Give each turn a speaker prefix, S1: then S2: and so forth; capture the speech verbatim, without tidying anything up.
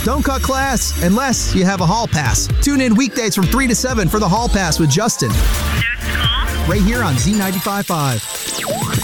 S1: Don't cut class unless you have a hall pass. Tune in weekdays from three to seven for the Hall Pass with Justin. Right here on Z ninety-five point five.